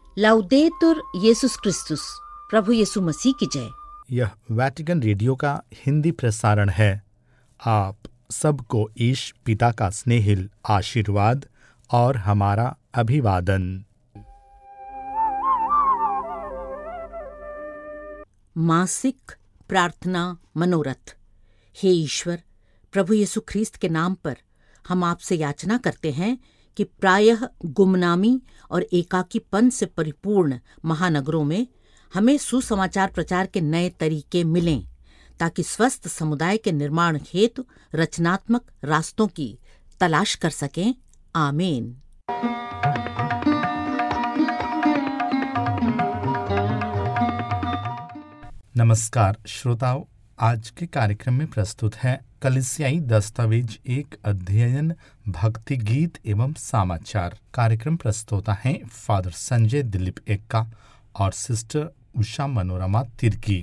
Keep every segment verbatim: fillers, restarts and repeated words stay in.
लाउदेतुर येसुस क्रिस्तुस, प्रभु यीशु मसीह की जय। यह वैटिकन रेडियो का हिंदी प्रसारण है। आप सबको ईश पिता का स्नेहिल आशीर्वाद और हमारा अभिवादन। मासिक प्रार्थना मनोरथ। हे ईश्वर, प्रभु यीशु ख्रीस्त के नाम पर हम आपसे याचना करते हैं कि प्रायः गुमनामी और एकाकीपन से परिपूर्ण महानगरों में हमें सुसमाचार प्रचार के नए तरीके मिलें, ताकि स्वस्थ समुदाय के निर्माण हेतु रचनात्मक रास्तों की तलाश कर सकें। आमीन। नमस्कार श्रोताओं, आज के कार्यक्रम में प्रस्तुत है कलीसियाई दस्तावेज एक अध्ययन, भक्ति गीत एवं समाचार। कार्यक्रम प्रस्तुता है फादर संजय दिलीप एक्का और सिस्टर उषा मनोरमा तिर्की।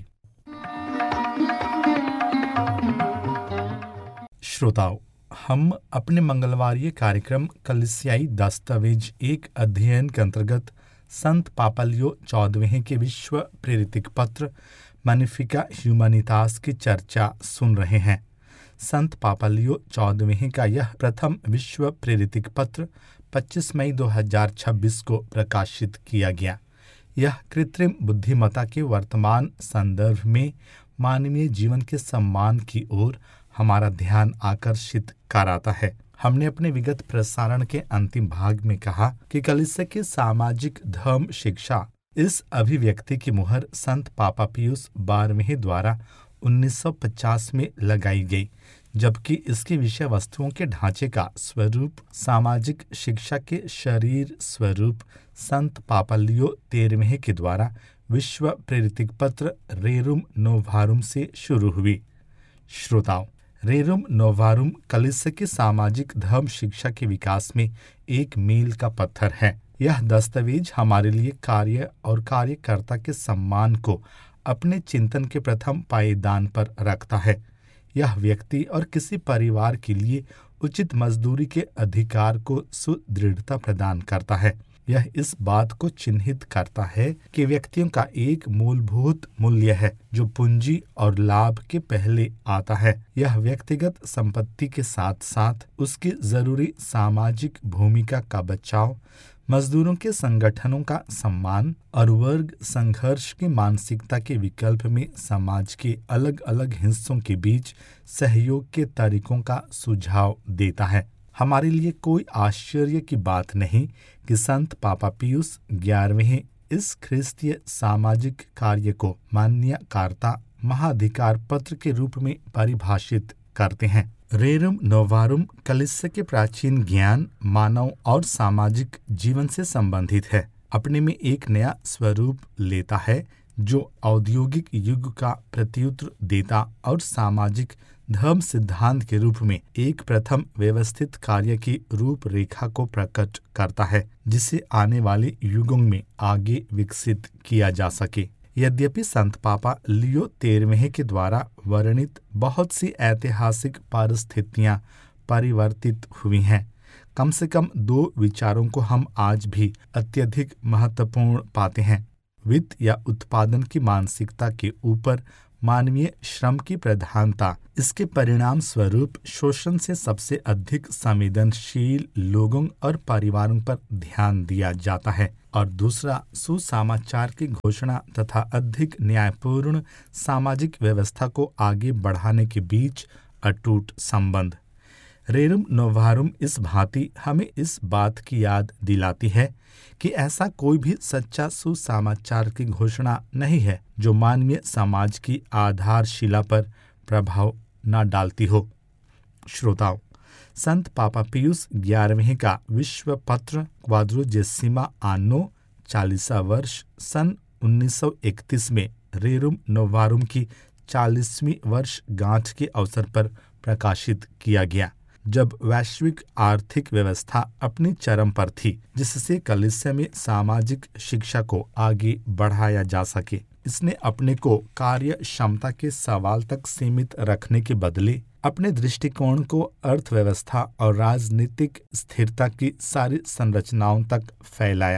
श्रोताओं, हम अपने मंगलवारीय कार्यक्रम कलीसियाई दस्तावेज एक अध्ययन के अंतर्गत संत पापा लियो चौदहवें के विश्व प्रेरित पत्र मैग्निफिका ह्यूमैनितास की चर्चा सुन रहे हैं। संत पापा लियो चौदहवें का यह प्रथम विश्व प्रेरित पत्र पच्चीस मई दो हज़ार छब्बीस को प्रकाशित किया गया। यह कृत्रिम बुद्धिमत्ता के वर्तमान संदर्भ में मानवीय जीवन के सम्मान की ओर हमारा ध्यान आकर्षित कराता है। हमने अपने विगत प्रसारण के अंतिम भाग में कहा कि कलीसिया की सामाजिक धर्म शिक्षा इस अभिव्यक्ति की मुहर संत पापा पियुस बारहवें द्वारा उन्नीस सौ पचास में लगाई गई, जबकि इसकी विषय वस्तुओं के ढांचे का स्वरूप सामाजिक शिक्षा के शरीर स्वरूप संत पापा लियो तेरहवें के द्वारा विश्व प्रेरित पत्र रेरुम नोवारुम से शुरू हुई। श्रोताओं, रेरुम नोवारुम कलीसिया की सामाजिक धर्म शिक्षा के विकास में एक मील का पत्थर है। यह दस्तावेज हमारे लिए कार्य और कार्यकर्ता के सम्मान को अपने चिंतन के प्रथम पायदान पर रखता है। यह व्यक्ति और किसी परिवार के लिए उचित मजदूरी के अधिकार को सुदृढ़ता प्रदान करता है। यह इस बात को चिन्हित करता है कि व्यक्तियों का एक मूलभूत मूल्य है जो पूंजी और लाभ के पहले आता है। यह व्यक्तिगत संपत्ति के साथ साथ उसकी जरूरी सामाजिक भूमिका का बचाव, मजदूरों के संगठनों का सम्मान और वर्ग संघर्ष की मानसिकता के विकल्प में समाज के अलग अलग हिस्सों के बीच सहयोग के तरीकों का सुझाव देता है। हमारे लिए कोई आश्चर्य की बात नहीं कि संत पापा पियुस ग्यारहवें इस ख्रिस्तीय सामाजिक कार्य को मान्यकार्ता महाधिकार पत्र के रूप में परिभाषित करते हैं। रेरुम नोवारुम कलीसिया के प्राचीन ज्ञान, मानव और सामाजिक जीवन से संबंधित है। अपने में एक नया स्वरूप लेता है जो औद्योगिक युग का प्रत्युत्तर देता और सामाजिक धर्म सिद्धांत के रूप में एक प्रथम व्यवस्थित कार्य की रूपरेखा को प्रकट करता है, जिसे आने वाले युगों में आगे विकसित किया जा सके। यद्यपि संत पापा लियो तेरहवें के द्वारा वर्णित बहुत सी ऐतिहासिक परिस्थितियां परिवर्तित हुई हैं, कम से कम दो विचारों को हम आज भी अत्यधिक महत्वपूर्ण पाते हैं। वित्त या उत्पादन की मानसिकता के ऊपर मानवीय श्रम की प्रधानता, इसके परिणाम स्वरूप शोषण से सबसे अधिक संवेदनशील लोगों और परिवारों पर ध्यान दिया जाता है, और दूसरा सुसमाचार की घोषणा तथा अधिक न्यायपूर्ण सामाजिक व्यवस्था को आगे बढ़ाने के बीच अटूट संबंध। रेरुम नोवारुम इस भांति हमें इस बात की याद दिलाती है कि ऐसा कोई भी सच्चा सुसमाचार की घोषणा नहीं है जो मानवीय समाज की आधारशिला पर प्रभाव न डालती हो। श्रोताओं, संत पापा पियुस ग्यारहवें का विश्व पत्र क्वाड्रेजेसिमा आनो चालीसा वर्ष सन उन्नीस सौ इकतीस में रेरुम नोवारुम की चालीसवीं वर्ष गांठ के अवसर पर प्रकाशित किया गया, जब वैश्विक आर्थिक व्यवस्था अपनी चरम पर थी, जिससे कलीसिया में सामाजिक शिक्षा को आगे बढ़ाया जा सके। इसने अपने को कार्य क्षमता के सवाल तक सीमित रखने के बदले अपने दृष्टिकोण को अर्थव्यवस्था और राजनीतिक स्थिरता की सारी संरचनाओं तक फैलाया।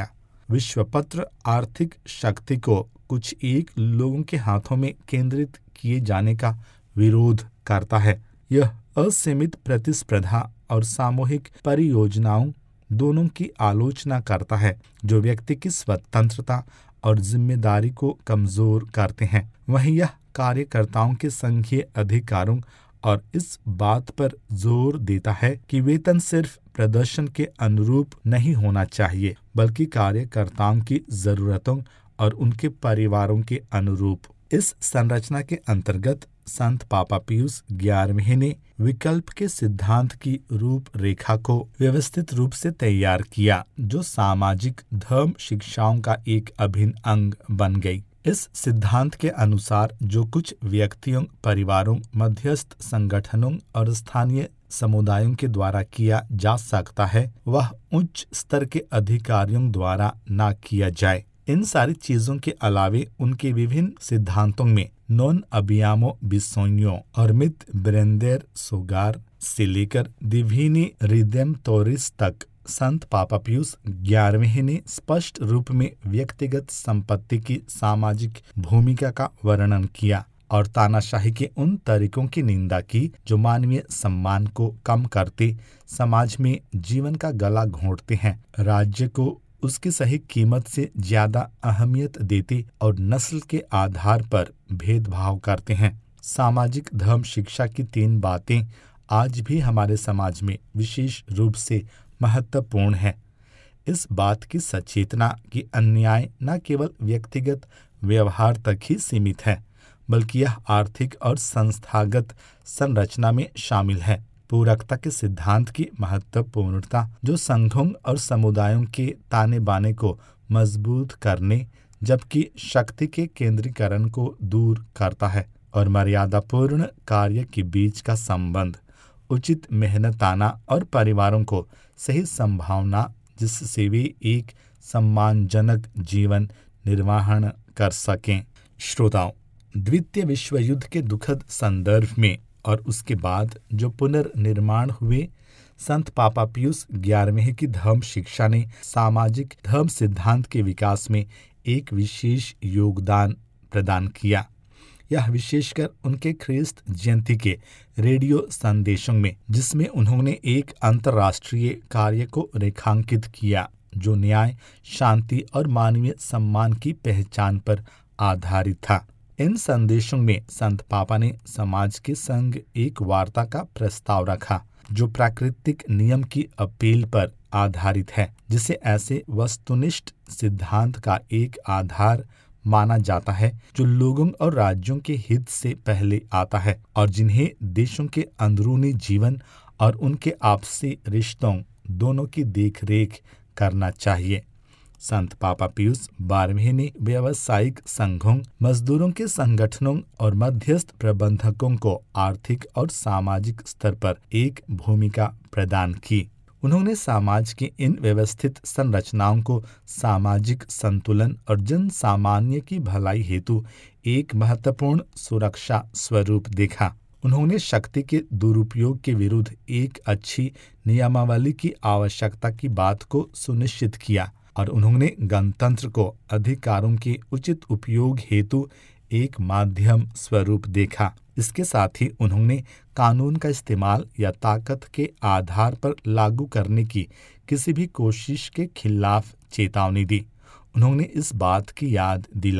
विश्वपत्र आर्थिक शक्ति को कुछ एक लोगों के हाथों में केंद्रित किए जाने का विरोध करता है। यह असीमित प्रतिस्पर्धा और सामूहिक परियोजनाओं दोनों की आलोचना करता है, जो व्यक्ति की स्वतंत्रता और जिम्मेदारी को कमजोर करते हैं। वहीं यह कार्यकर्ताओं के संघीय अधिकारों और इस बात पर जोर देता है कि वेतन सिर्फ प्रदर्शन के अनुरूप नहीं होना चाहिए, बल्कि कार्यकर्ताओं की जरूरतों और उनके परिवारों के अनुरूप। इस संरचना के अंतर्गत संत पापा पियूस ग्यारहवें ने विकल्प के सिद्धांत की रूपरेखा को व्यवस्थित रूप से तैयार किया, जो सामाजिक धर्म शिक्षाओं का एक अभिन्न अंग बन गई। इस सिद्धांत के अनुसार जो कुछ व्यक्तियों, परिवारों, मध्यस्थ संगठनों और स्थानीय समुदायों के द्वारा किया जा सकता है, वह उच्च स्तर के अधिकारियों द्वारा न किया जाए। इन सारी चीजों के अलावे उनके विभिन्न सिद्धांतों में नॉन अबियामो बिसोनियो और मित ब्रेंदेर सोगार से लेकर दिविनी रिडेम्टोरिस तक संत पापा पियूस ग्यारहवें ने स्पष्ट रूप में व्यक्तिगत संपत्ति की सामाजिक भूमिका का वर्णन किया और तानाशाही के उन तरीकों की निंदा की जो मानवीय सम्मान को कम करते, समाज में जीवन का गला घोंटते हैं, राज्य को उसकी सही कीमत से ज्यादा अहमियत देते और नस्ल के आधार पर भेदभाव करते हैं। सामाजिक धर्म शिक्षा की तीन बातें आज भी हमारे समाज में विशेष रूप से महत्वपूर्ण है। इस बात की सचेतना कि अन्याय न केवल व्यक्तिगत व्यवहार तक ही सीमित है, बल्कि यह आर्थिक और संस्थागत संरचना में शामिल है। पूरकता के सिद्धांत की महत्वपूर्णता, जो संघों और समुदायों के ताने बाने को मजबूत करने जबकि शक्ति के केंद्रीकरण को दूर करता है, और मर्यादापूर्ण कार्य के बीच का संबंध, उचित मेहनताना और परिवारों को सही संभावना जिससे वे एक सम्मानजनक जीवन निर्वाहन कर सकें। श्रोताओं, द्वितीय विश्व युद्ध के दुखद संदर्भ में और उसके बाद जो पुनर्निर्माण हुए, संत पापा पियूस ग्यारहवें की धर्म शिक्षा ने सामाजिक धर्म सिद्धांत के विकास में एक विशेष योगदान प्रदान किया। यह विशेषकर उनके ख्रिस्त जयंती के रेडियो संदेशों में, जिसमें उन्होंने एक अंतर्राष्ट्रीय कार्य को रेखांकित किया जो न्याय, शांति और मानवीय सम्मान की पहचान पर आधारित था। इन संदेशों में संत पापा ने समाज के संग एक वार्ता का प्रस्ताव रखा जो प्राकृतिक नियम की अपील पर आधारित है, जिसे ऐसे वस्तुनिष्ठ सिद्धांत का एक आधार माना जाता है जो लोगों और राज्यों के हित से पहले आता है और जिन्हें देशों के अंदरूनी जीवन और उनके आपसी रिश्तों दोनों की देखरेख करना चाहिए। संत पापा पियूस बारहवें ने व्यावसायिक संघों, मजदूरों के संगठनों और मध्यस्थ प्रबंधकों को आर्थिक और सामाजिक स्तर पर एक भूमिका प्रदान की। उन्होंने समाज की इन व्यवस्थित संरचनाओं को सामाजिक संतुलन और जन सामान्य की भलाई हेतु एक महत्वपूर्ण सुरक्षा स्वरूप देखा। उन्होंने शक्ति के दुरुपयोग के विरुद्ध एक अच्छी नियमावली की आवश्यकता की बात को सुनिश्चित किया और उन्होंने गणतंत्र को अधिकारों के उचित उपयोग हेतु एक माध्यम स्वरूप देखा। इसके साथ ही उन्होंने कानून का इस्तेमाल या ताकत के आधार पर लागू करने की किसी भी कोशिश के खिलाफ चेतावनी दी। उन्होंने इस बात की याद दिलाई